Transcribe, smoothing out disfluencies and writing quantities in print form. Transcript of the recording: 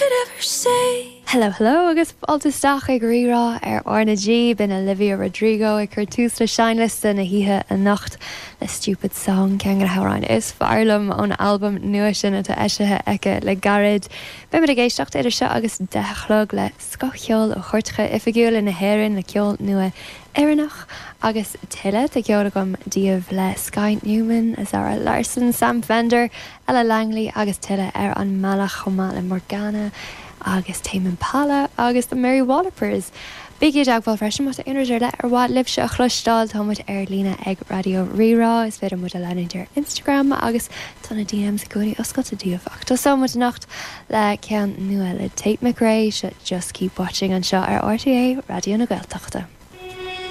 Hello, hello, agus altasteach ag rírá Orna G bin Olivia Rodrigo ag chuir tús le seinliste na hithe a nacht le Stupid Song cean gur háráin is fearlam ón albumm nua sin atá eisithe aice le garid. Be mar a géisteacht idir seo agus dechlog le scocheol ó chuirtcha ifigiúil in na hhéireann na ceol nua Éireannach agus tuile a ceol gom díobh le Sky Newman, Zara Larsson, Sam Fender, Ella Langley agus tuile ar an Malach chomá le Morgana agus Tame Impala agus the Mary Wallopers. Biggie Jagbal freisin mut inar le ar bhád libse a chlustáil támuid ar lína ag radio Rírá is féidir mud a leanidir Instagram agus tána DMs goí oscailta díomh. Tá so muid nacht le cean nua le Tate McRae, Just Keep Watching an seo ar RTA Radio na Gaeltachta.